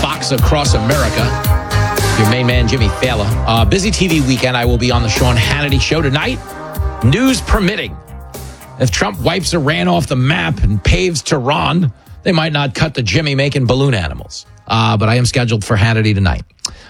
Fox Across America. Your main man, Jimmy Fallon. Busy TV weekend. I will be on the Sean Hannity show tonight. News permitting. If Trump wipes Iran off the map and paves Tehran, they might not cut to Jimmy making balloon animals. But I am scheduled for Hannity tonight.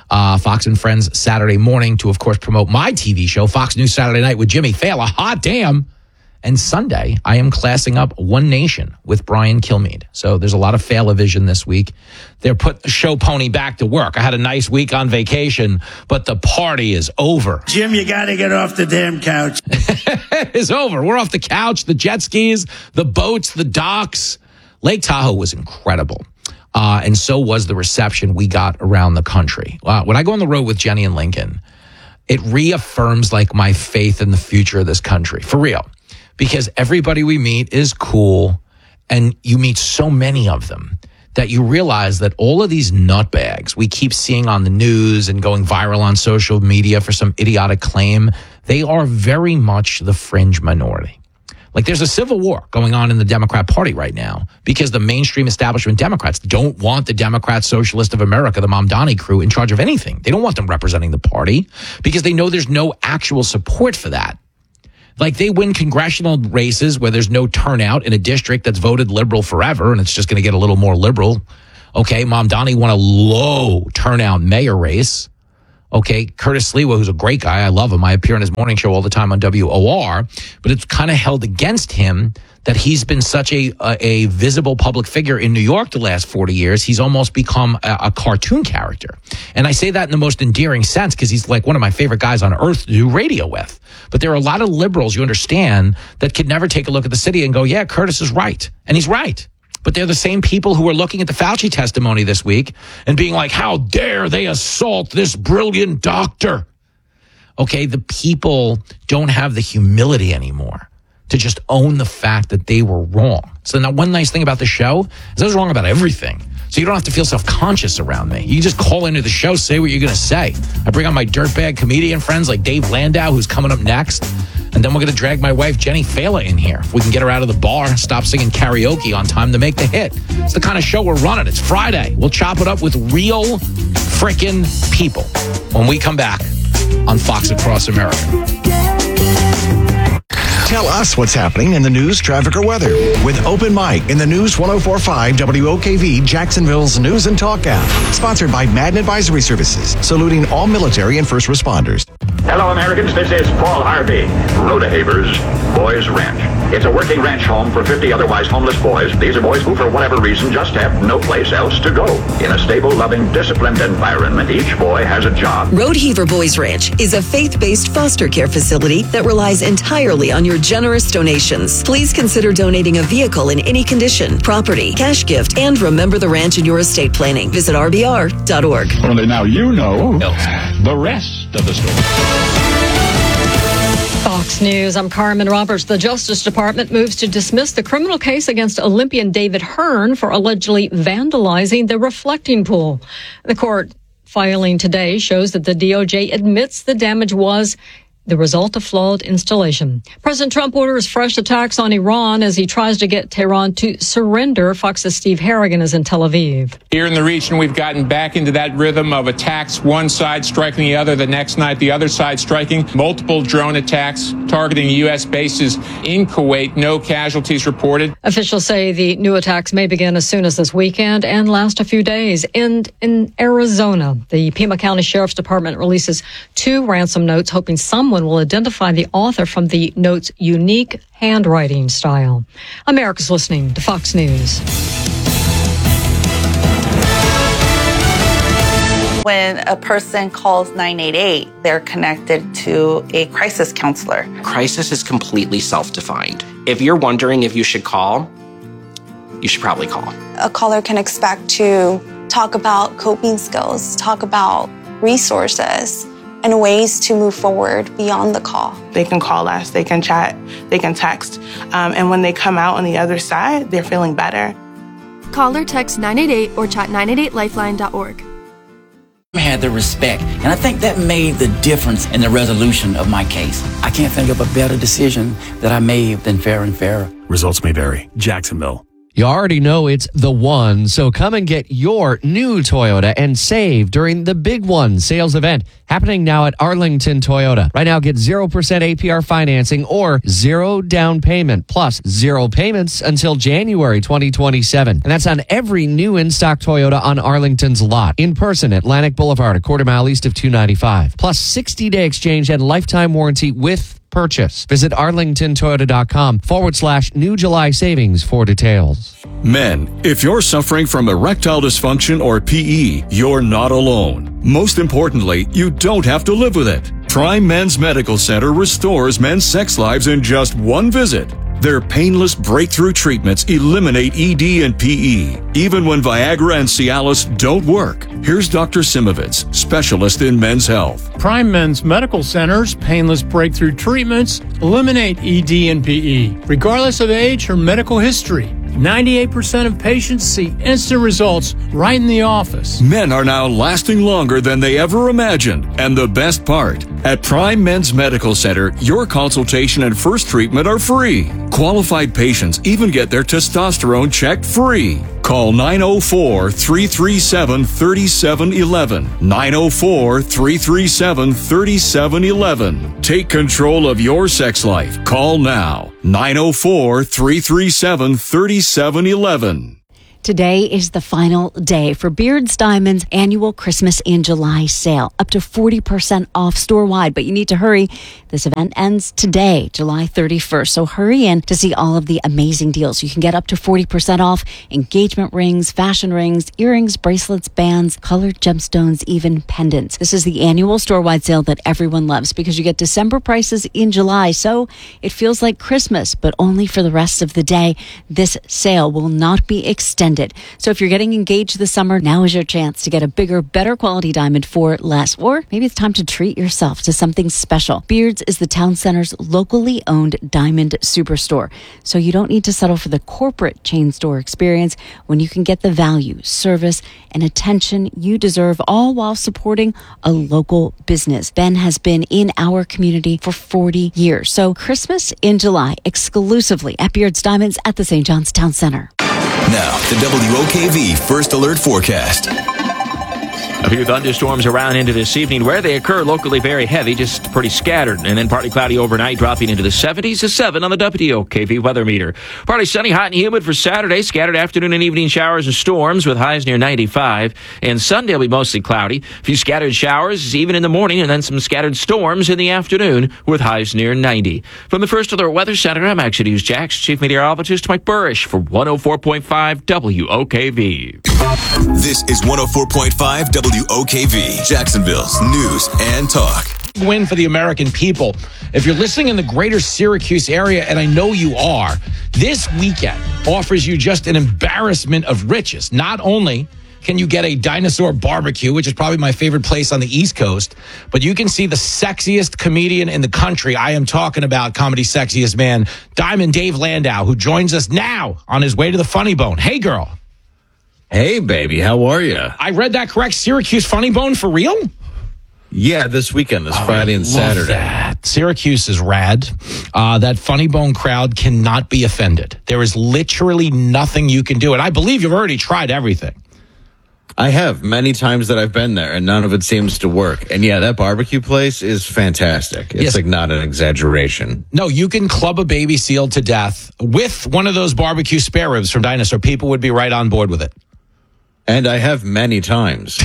Fox and Friends Saturday morning to, of course, promote my TV show, Fox News Saturday Night with Jimmy Fallon. Hot damn. And Sunday, I am classing up One Nation with Brian Kilmeade. So there's a lot of Fallon-vision this week. They're put the show pony back to work. I had a nice week on vacation, but the party is over. Jim, you got to get off the damn couch. It's over. We're off the couch, the jet skis, the boats, the docks. Lake Tahoe was incredible. And so was the reception we got around the country. When I go on the road with Jenny and Lincoln, it reaffirms like my faith in the future of this country. For real. Because everybody we meet is cool, and you meet so many of them that you realize that all of these nutbags we keep seeing on the news and going viral on social media for some idiotic claim, they are very much the fringe minority. Like there's a civil war going on in the Democrat Party right now because the mainstream establishment Democrats don't want the Democrat Socialist of America, the Mamdani crew, in charge of anything. They don't want them representing the party because they know there's no actual support for that. Like they win congressional races where there's no turnout in a district that's voted liberal forever, and it's just going to get a little more liberal. Okay, Mamdani won a low turnout mayor race. Okay, Curtis Sliwa, who's a great guy, I love him. I appear on his morning show all the time on WOR, but it's kind of held against him that he's been such a visible public figure in New York the last 40 years. He's almost become a cartoon character. And I say that in the most endearing sense because he's like one of my favorite guys on earth to do radio with. But there are a lot of liberals, you understand, that could never take a look at the city and go, yeah, Curtis is right. And he's right. But they're the same people who are looking at the Fauci testimony this week and being like, how dare they assault this brilliant doctor? Okay, the people don't have the humility anymore to just own the fact that they were wrong. So now one nice thing about the show is I was wrong about everything. So you don't have to feel self-conscious around me. You can just call into the show, say what you're going to say. I bring on my dirtbag comedian friends like Dave Landau, who's coming up next. And then we're going to drag my wife, Jenny Fallon, in here. If we can get her out of the bar, stop singing karaoke on time to make the hit. It's the kind of show we're running. It's Friday. We'll chop it up with real frickin' people when we come back on Fox Across America. Tell us what's happening in the news, traffic, or weather with Open Mic in the News 104.5 WOKV, Jacksonville's News and Talk app. Sponsored by Madden Advisory Services, saluting all military and first responders. Hello, Americans. This is Paul Harvey. Rodehaver's Boys Ranch. It's a working ranch home for 50 otherwise homeless boys. These are boys who, for whatever reason, just have no place else to go. In a stable, loving, disciplined environment, each boy has a job. Rodeheaver Boys Ranch is a faith-based foster care facility that relies entirely on your generous donations. Please consider donating a vehicle in any condition, property, cash gift, and remember the ranch in your estate planning. Visit rbr.org. Only now you know the rest of the story. Fox News, I'm Carmen Roberts. The Justice Department moves to dismiss the criminal case against Olympian David Hearn for allegedly vandalizing the reflecting pool. The court filing today shows that the DOJ admits the damage was the result of flawed installation. President Trump orders fresh attacks on Iran as he tries to get Tehran to surrender. Fox's Steve Harrigan is in Tel Aviv. Here in the region, we've gotten back into that rhythm of attacks, one side striking the other, the next night the other side striking. Multiple drone attacks targeting U.S. bases in Kuwait. No casualties reported. Officials say the new attacks may begin as soon as this weekend and last a few days. And in Arizona, the Pima County Sheriff's Department releases 2 ransom notes, hoping someone will identify the author from the note's unique handwriting style. America's listening to Fox News. When a person calls 988, they're connected to a crisis counselor. Crisis is completely self-defined. If you're wondering if you should call, you should probably call. A caller can expect to talk about coping skills, talk about resources, and ways to move forward beyond the call. They can call us, they can chat, they can text, and when they come out on the other side, they're feeling better. Call or text 988 or chat 988lifeline.org. I had the respect, and I think that made the difference in the resolution of my case. I can't think of a better decision that I made than Fair and Fair. Results may vary. Jacksonville. You already know it's the one, so come and get your new Toyota and save during the Big One sales event happening now at Arlington Toyota. Right now, get 0% APR financing or 0 down payment plus 0 payments until January 2027. And that's on every new in-stock Toyota on Arlington's lot. In person, Atlantic Boulevard, a quarter mile east of 295. Plus 60-day exchange and lifetime warranty with purchase. Visit arlingtontoyota.com/new July savings for details. Men, if you're suffering from erectile dysfunction or PE, you're not alone. Most importantly, you don't have to live with it. Prime Men's Medical Center restores men's sex lives in just one visit. Their painless breakthrough treatments eliminate ED and PE, even when Viagra and Cialis don't work. Here's Dr. Simovitz, specialist in men's health. Prime Men's Medical Center's painless breakthrough treatments eliminate ED and PE, regardless of age or medical history. 98% of patients see instant results right in the office. Men are now lasting longer than they ever imagined. And the best part, at Prime Men's Medical Center, your consultation and first treatment are free. Qualified patients even get their testosterone checked free. Call 904-337-3711. 904-337-3711. Take control of your sex life. Call now. 904-337-3711. Today is the final day for Beards Diamond's annual Christmas in July sale. Up to 40% off store-wide, but you need to hurry. This event ends today, July 31st, so hurry in to see all of the amazing deals. You can get up to 40% off engagement rings, fashion rings, earrings, bracelets, bands, colored gemstones, even pendants. This is the annual store-wide sale that everyone loves because you get December prices in July, so it feels like Christmas, but only for the rest of the day. This sale will not be extended. So if you're getting engaged this summer, now is your chance to get a bigger, better quality diamond for less. Or maybe it's time to treat yourself to something special. Beards is the town center's locally owned diamond superstore. So you don't need to settle for the corporate chain store experience when you can get the value, service, and attention you deserve, all while supporting a local business. Ben has been in our community for 40 years. So Christmas in July, exclusively at Beards Diamonds at the St. John's Town Center. Now, the WOKV First Alert Forecast. A few thunderstorms around into this evening. Where they occur, locally very heavy, just pretty scattered. And then partly cloudy overnight, dropping into the 70s to 7 on the WOKV weather meter. Partly sunny, hot and humid for Saturday. Scattered afternoon and evening showers and storms with highs near 95. And Sunday will be mostly cloudy. A few scattered showers even in the morning, and then some scattered storms in the afternoon with highs near 90. From the First Alert Weather Center, I'm Action News Jax Chief Meteorologist Mike Burrish for 104.5 WOKV. This is 104.5 WOKV, Jacksonville's news and talk. Win for the American people. If you're listening in the greater Syracuse area, and I know you are, this weekend offers you just an embarrassment of riches. Not only can you get a dinosaur barbecue, which is probably my favorite place on the East Coast, but you can see the sexiest comedian in the country. I am talking about comedy sexiest man, Diamond Dave Landau, who joins us now on his way to the Funny Bone. Hey, girl. Hey, baby. How are you? I read that correct. Syracuse Funny Bone for real? Yeah, this weekend, this Friday and Saturday. That. Syracuse is rad. That Funny Bone crowd cannot be offended. There is literally nothing you can do. And I believe you've already tried everything. I have many times that I've been there, and none of it seems to work. And yeah, that barbecue place is fantastic. It's like not an exaggeration. No, you can club a baby seal to death with one of those barbecue spare ribs from Dinosaur. People would be right on board with it. And I have many times.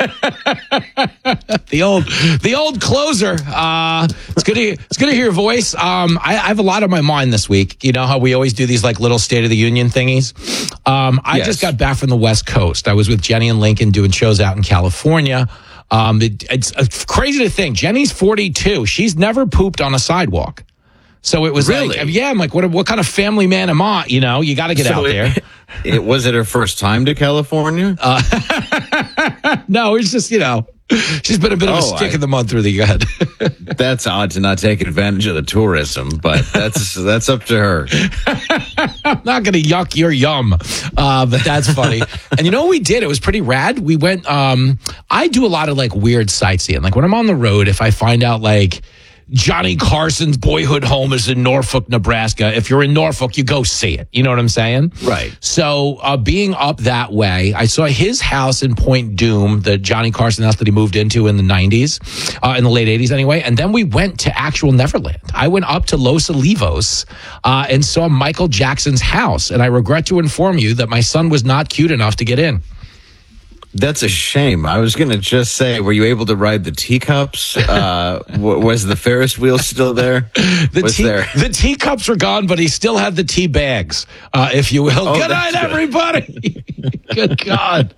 The old closer. It's good to hear your voice. I have a lot on my mind this week. You know how we always do these like little State of the Union thingies. I just got back from the West Coast. I was with Jenny and Lincoln doing shows out in California. It's crazy to think Jenny's 42. She's never pooped on a sidewalk. So it was really? I'm like, what kind of family man am I? You know, you got to get out there. Was it her first time to California? No, it's just, you know, she's been a bit of a stick in the mud through the gut. That's odd to not take advantage of the tourism, but that's up to her. I'm not going to yuck your yum, but that's funny. And you know what we did? It was pretty rad. We went, I do a lot of like weird sightseeing. Like when I'm on the road, if I find out like Johnny Carson's boyhood home is in Norfolk, Nebraska. If you're in Norfolk, you go see it. You know what I'm saying? Right. So being up that way, I saw his house in Point Doom, the Johnny Carson house that he moved into in the 90s, in the late 80s anyway. And then we went to actual Neverland. I went up to Los Olivos and saw Michael Jackson's house. And I regret to inform you that my son was not cute enough to get in. That's a shame. I was going to just say, were you able to ride the teacups? Was the Ferris wheel still there? The teacups were gone, but he still had the tea bags, if you will. Good night, everybody. Good God.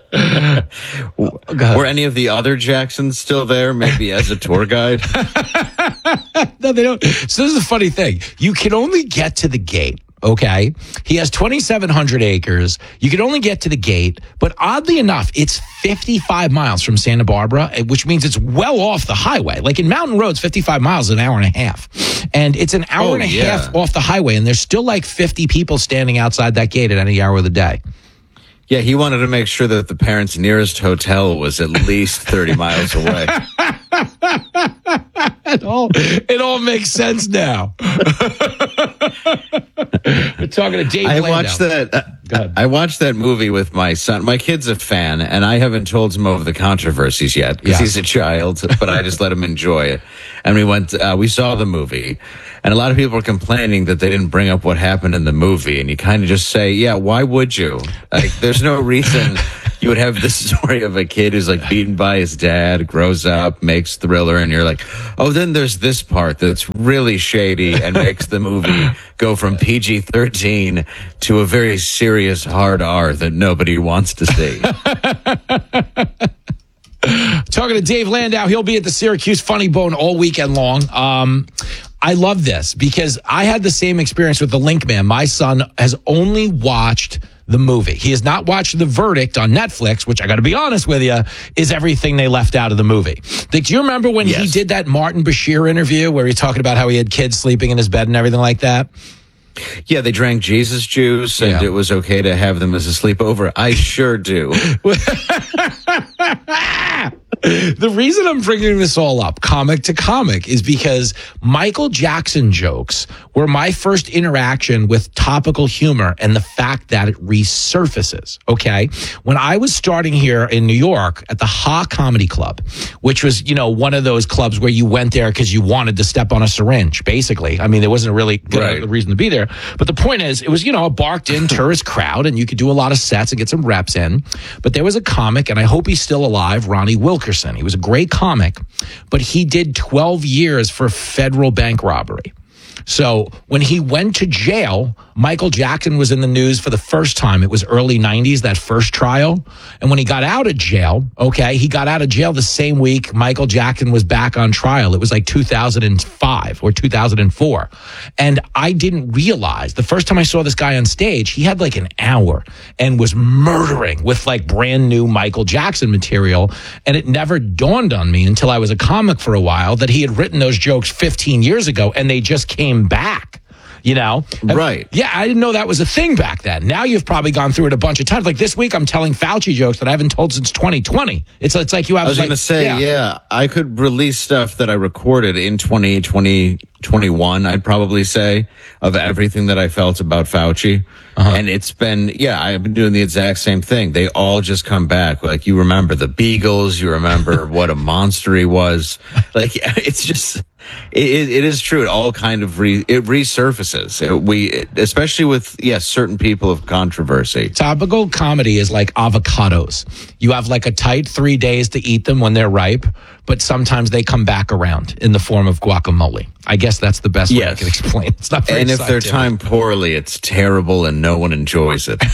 Were any of the other Jacksons still there, maybe as a tour guide? No, they don't. So this is a funny thing. You can only get to the gate. Okay. He has 2,700 acres. You can only get to the gate, but oddly enough, it's 55 miles from Santa Barbara, which means it's well off the highway. Like in mountain roads, 55 miles is an hour and a half. And it's an hour and a half off the highway. And there's still like 50 people standing outside that gate at any hour of the day. Yeah, he wanted to make sure that the parents' nearest hotel was at least 30 miles away. It all makes sense now. We're talking to Dave Landau. I watched that movie with my son. My kid's a fan, and I haven't told him over the controversies yet because he's a child, but I just let him enjoy it. And we saw the movie, and a lot of people are complaining that they didn't bring up what happened in the movie. And you kind of just say, yeah, why would you? Like, there's no reason you would have this story of a kid who's like beaten by his dad, grows up, makes Thriller, and you're like, oh, then there's this part that's really shady and makes the movie go from PG-13 to a very serious hard R that nobody wants to see. Talking to Dave Landau. He'll be at the Syracuse Funny Bone all weekend long. I love this because I had the same experience with The Link Man. My son has only watched the movie. He has not watched The Verdict on Netflix, which I got to be honest with you, is everything they left out of the movie. Do you remember when he did that Martin Bashir interview where he talked about how he had kids sleeping in his bed and everything like that? Yeah, they drank Jesus juice and it was okay to have them as a sleepover. I sure do. The reason I'm bringing this all up, comic to comic, is because Michael Jackson jokes were my first interaction with topical humor and the fact that it resurfaces, okay? When I was starting here in New York at the Ha Comedy Club, which was, one of those clubs where you went there because you wanted to step on a syringe, basically. I mean, there wasn't a really good reason to be there. But the point is, it was, a barked-in tourist crowd, and you could do a lot of sets and get some reps in. But there was a comic, and I hope he's still alive, Ronnie Wilkerson. He was a great comic, but he did 12 years for federal bank robbery. So when he went to jail, Michael Jackson was in the news for the first time. It was early 90s, that first trial. And when he got out of jail, he got out of jail the same week Michael Jackson was back on trial. It was like 2005 or 2004. And I didn't realize the first time I saw this guy on stage, he had like an hour and was murdering with like brand new Michael Jackson material. And it never dawned on me until I was a comic for a while that he had written those jokes 15 years ago and they just came back. Right. Yeah, I didn't know that was a thing back then. Now you've probably gone through it a bunch of times. Like this week, I'm telling Fauci jokes that I haven't told since 2020. It's like you have. I was going to say, I could release stuff that I recorded in 2021, I'd probably say, of everything that I felt about Fauci. And it's been, I've been doing the exact same thing. They all just come back. Like, you remember the Beagles, you remember what a monster he was. Like, it's just, it is true. It all kind of resurfaces. Especially with, certain people of controversy. Topical comedy is like avocados. You have like a tight 3 days to eat them when they're ripe, but sometimes they come back around in the form of guacamole. I guess that's the best way I can explain. It's not very And if they're timed poorly, it's terrible and no one enjoys it.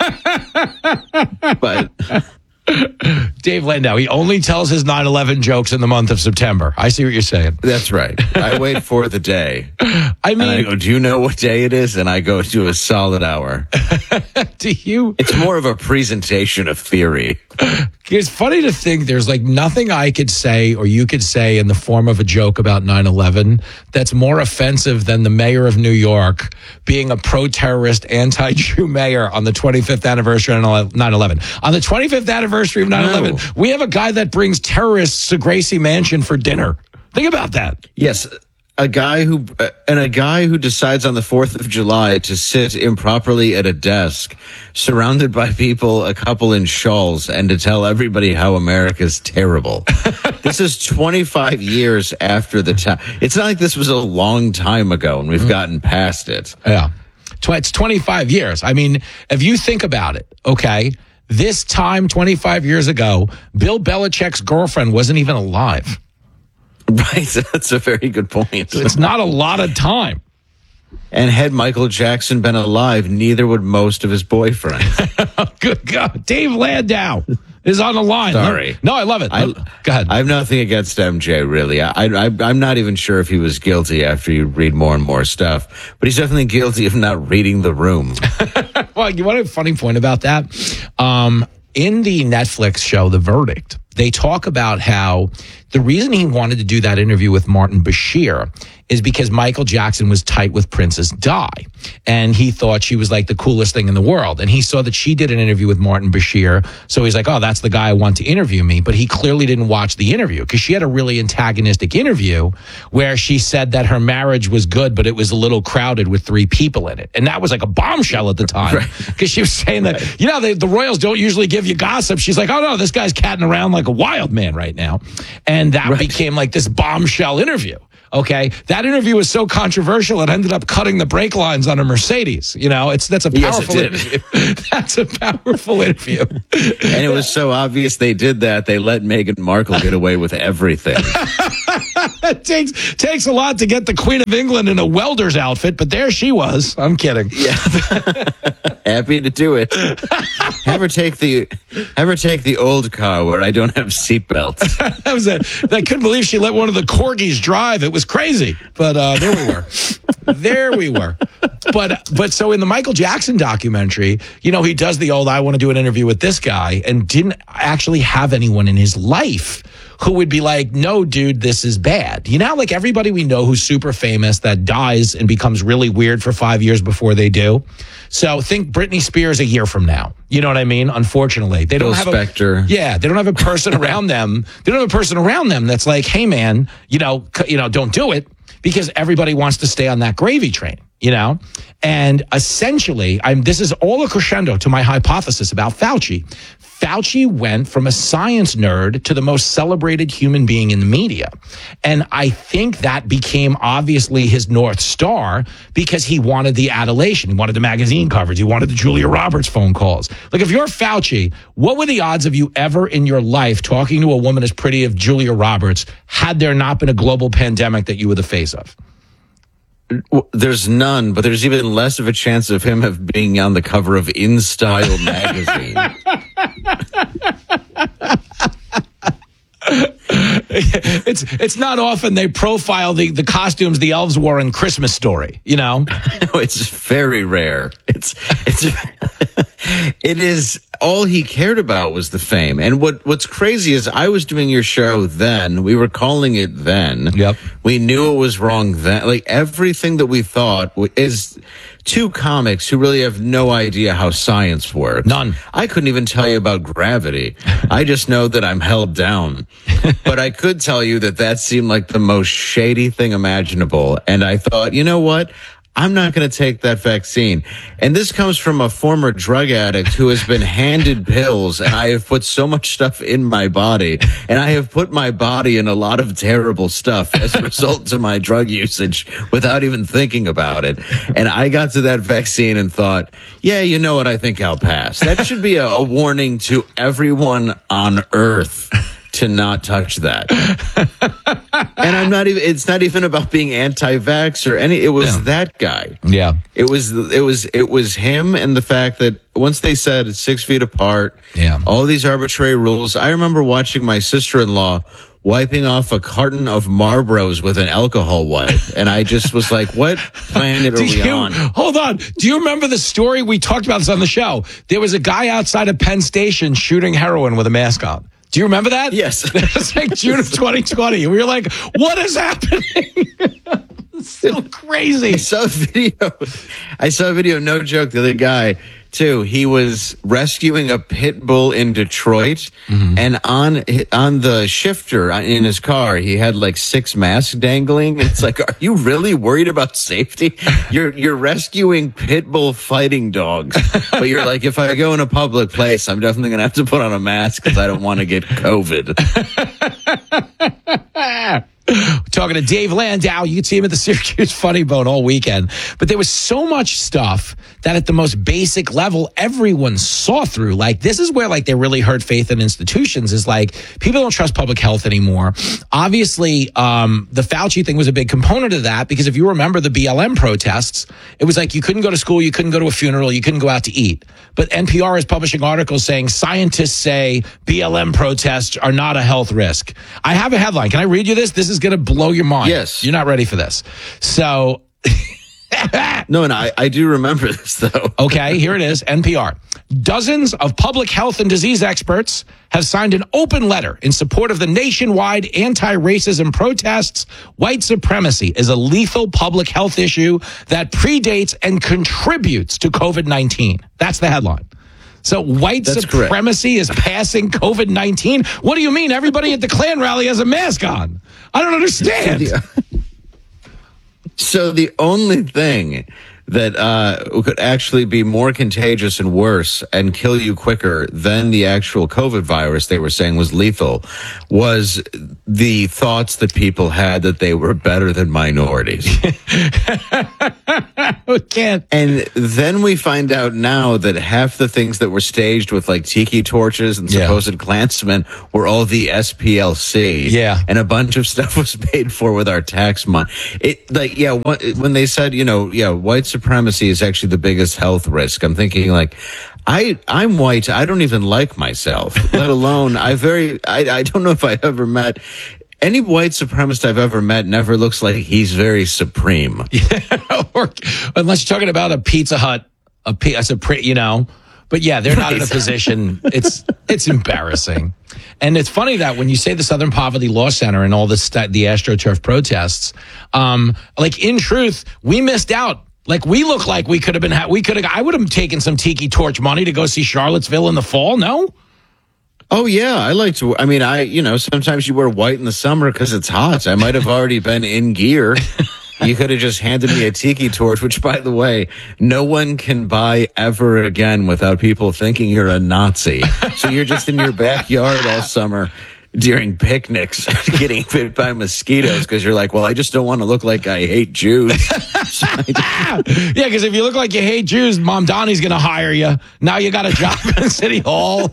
But Dave Landau, he only tells his 9/11 jokes in the month of September. I see what you're saying. That's right. I wait for the day. I mean, and I go, do you know what day it is? And I go to a solid hour. Do you? It's more of a presentation of theory. It's funny to think there's like nothing I could say or you could say in the form of a joke about 9/11 that's more offensive than the mayor of New York being a pro-terrorist, anti-Jew mayor on the 25th anniversary of 9/11. On the 25th anniversary of 9/11, we have a guy that brings terrorists to Gracie Mansion for dinner. Think about that. Yes. A guy who decides on the 4th of July to sit improperly at a desk surrounded by people, a couple in shawls, and to tell everybody how America's terrible. This is 25 years after the time. It's not like this was a long time ago and we've gotten past it. Yeah. It's 25 years. I mean, if you think about it, okay, this time 25 years ago, Bill Belichick's girlfriend wasn't even alive. Right, that's a very good point. It's not a lot of time. And had Michael Jackson been alive, neither would most of his boyfriends. Good God. Dave Landau is on the line. Sorry. No, I love it. Go ahead. I have nothing against MJ, really. I'm not even sure if he was guilty after you read more and more stuff, but he's definitely guilty of not reading The Room. Well, you want a funny point about that? In the Netflix show, The Verdict, they talk about how the reason he wanted to do that interview with Martin Bashir is because Michael Jackson was tight with Princess Di. And he thought she was like the coolest thing in the world. And he saw that she did an interview with Martin Bashir. So he's like, oh, that's the guy I want to interview me. But he clearly didn't watch the interview because she had a really antagonistic interview where she said that her marriage was good, but it was a little crowded with 3 people in it. And that was like a bombshell at the time because she was saying that, you know, the Royals don't usually give you gossip. She's like, oh, no, this guy's catting around like a wild man right now. And that became like this bombshell interview. Okay, that interview was so controversial it ended up cutting the brake lines on a Mercedes. You know, that's a powerful interview. That's a powerful interview. And it was so obvious they did that, they let Meghan Markle get away with everything. It takes a lot to get the Queen of England in a welder's outfit, but there she was. I'm kidding. Yeah. Happy to do it. Have her take the old car where I don't have seatbelts. That was it. I couldn't believe she let one of the corgis drive. It was crazy, but there we were. There we were. But so in the Michael Jackson documentary, you know, he does the old, I want to do an interview with this guy, and didn't actually have anyone in his life who would be like, no, dude, this is bad. You know, like everybody we know who's super famous that dies and becomes really weird for 5 years before they do. So think Britney Spears a year from now. You know what I mean? Unfortunately, they don't have Spector. They don't have a person around them. They don't have a person around them that's like, hey man, you know, don't do it, because everybody wants to stay on that gravy train. You know, and essentially, this is all a crescendo to my hypothesis about Fauci. Fauci went from a science nerd to the most celebrated human being in the media. And I think that became obviously his North Star because he wanted the adulation. He wanted the magazine coverage. He wanted the Julia Roberts phone calls. Like, if you're Fauci, what were the odds of you ever in your life talking to a woman as pretty as Julia Roberts had there not been a global pandemic that you were the face of? There's none, but there's even less of a chance of him being on the cover of In Style magazine. It's not often they profile the costumes the elves wore in Christmas Story, you know? No, it's very rare. It is all he cared about was the fame. And what's crazy is I was doing your show then. We were calling it then. Yep. We knew it was wrong then. Like, everything that we thought is two comics who really have no idea how science works. None. I couldn't even tell you about gravity. I just know that I'm held down. But I could tell you that seemed like the most shady thing imaginable. And I thought, you know what? I'm not going to take that vaccine. And this comes from a former drug addict who has been handed pills, and I have put so much stuff in my body, and I have put my body in a lot of terrible stuff as a result of my drug usage without even thinking about it. And I got to that vaccine and thought, yeah, you know what? I think I'll pass. That should be a warning to everyone on Earth to not touch that. And it's not even about being anti-vax or it was that guy. Yeah. It was him, and the fact that once they said it's 6 feet apart, all these arbitrary rules. I remember watching my sister-in-law wiping off a carton of Marlboros with an alcohol wipe. And I just was like, what planet are we on? Hold on. Do you remember the story? We talked about this on the show. There was a guy outside of Penn Station shooting heroin with a mask on. Do you remember that? Yes. It was like June of 2020. And we were like, what is happening? It's so crazy. I saw a video, no joke, the other guy too. He was rescuing a pit bull in Detroit, and on the shifter in his car, he had like 6 masks dangling. It's like, are you really worried about safety? You're rescuing pit bull fighting dogs, but you're like, if I go in a public place, I'm definitely gonna have to put on a mask because I don't want to get COVID. Talking to Dave Landau. You can see him at the Syracuse Funny Bone all weekend. But there was so much stuff that at the most basic level, everyone saw through. Like, this is where, like, they really hurt faith in institutions, is like, people don't trust public health anymore. Obviously, the Fauci thing was a big component of that, because if you remember the BLM protests, it was like you couldn't go to school, you couldn't go to a funeral, you couldn't go out to eat. But NPR is publishing articles saying scientists say BLM protests are not a health risk. I have a headline. Can I read you this? This is going to blow your mind. Yes. You're not ready for this. So... No, and I do remember this, though. Okay, here it is, NPR. Dozens of public health and disease experts have signed an open letter in support of the nationwide anti-racism protests. White supremacy is a lethal public health issue that predates and contributes to COVID-19. That's the headline. So white supremacy is passing COVID-19? What do you mean? Everybody at the Klan rally has a mask on. I don't understand. So the only thing that could actually be more contagious and worse and kill you quicker than the actual COVID virus they were saying was lethal was the thoughts that people had that they were better than minorities. We can't. And then we find out now that half the things that were staged with like tiki torches and supposed Klansmen were all the SPLC. Yeah. And a bunch of stuff was paid for with our tax money. When they said, white supremacy is actually the biggest health risk, I'm thinking like, I'm white. I don't even like myself, let alone I don't know if I ever met any white supremacist I've ever met. Never looks like he's very supreme. Or, unless you're talking about a Pizza Hut, but yeah, they're not in a position. It's embarrassing. And it's funny that when you say the Southern Poverty Law Center and all this, the AstroTurf protests, like in truth, we missed out. Like, we look like we could have I would have taken some tiki torch money to go see Charlottesville in the fall. No? Oh, yeah. I like to. I mean, sometimes you wear white in the summer because it's hot. I might have already been in gear. You could have just handed me a tiki torch, which, by the way, no one can buy ever again without people thinking you're a Nazi. So you're just in your backyard all summer during picnics getting bit by mosquitoes because you're like, well, I just don't want to look like I hate Jews. Yeah, because if you look like you hate Jews, Mom Donnie's going to hire you. Now you got a job in City Hall.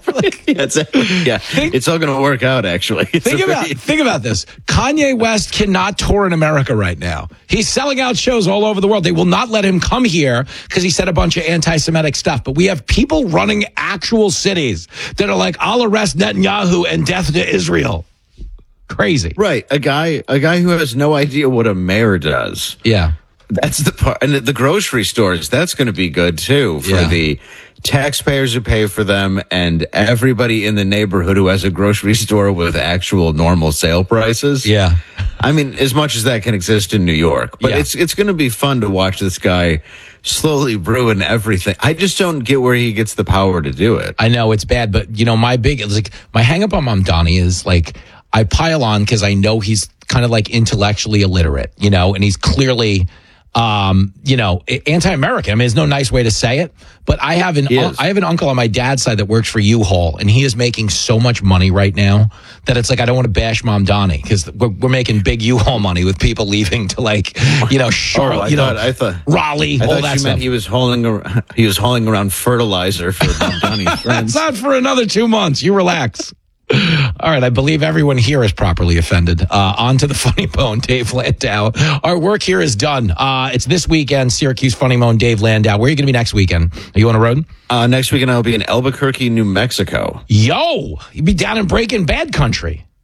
It's all going to work out, actually. Think about this. Kanye West cannot tour in America right now. He's selling out shows all over the world. They will not let him come here because he said a bunch of anti-Semitic stuff. But we have people running actual cities that are like, I'll arrest Netanyahu and death to Israel. Crazy. Right. A guy who has no idea what a mayor does. Yeah. That's the part. And the grocery stores, that's going to be good too for the taxpayers who pay for them and everybody in the neighborhood who has a grocery store with actual normal sale prices. Yeah. I mean, as much as that can exist in New York, but it's going to be fun to watch this guy slowly ruin everything. I just don't get where he gets the power to do it. I know it's bad, but my hang up on Mom Donnie is like, I pile on because I know he's kind of like intellectually illiterate, and he's clearly, anti-American. I mean, there's no nice way to say it, but I have an uncle on my dad's side that works for U-Haul, and he is making so much money right now that it's like, I don't want to bash Mom Donnie because we're making big U-Haul money with people leaving to Charlotte, I thought Raleigh, all that stuff. Meant he was hauling around fertilizer for Mom Donnie's friends. It's not for another 2 months. You relax. All right, I believe everyone here is properly offended. On to the Funny Bone, Dave Landau. Our work here is done. It's this weekend, Syracuse Funny Bone, Dave Landau. Where are you going to be next weekend? Are you on the road? Next weekend, I'll be in Albuquerque, New Mexico. Yo, you'll be down in Breaking Bad country.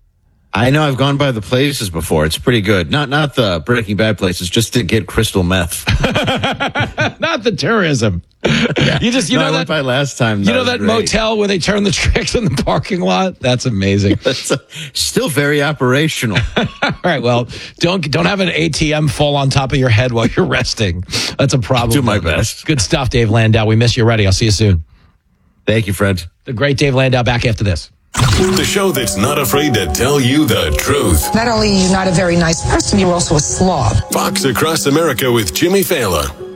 I know I've gone by the places before. It's pretty good. Not the Breaking Bad places, just to get crystal meth. Not the tourism. Yeah. You know I that went by last time. You know that motel where they turn the tricks in the parking lot? That's amazing. That's still very operational. All right. Well, don't have an ATM fall on top of your head while you're resting. That's a problem. Do my best. Good stuff, Dave Landau. We miss you already. I'll see you soon. Thank you, Fred. The great Dave Landau back after this. The show that's not afraid to tell you the truth. Not only are you not a very nice person, you're also a slob. Fox Across America with Jimmy Fallon.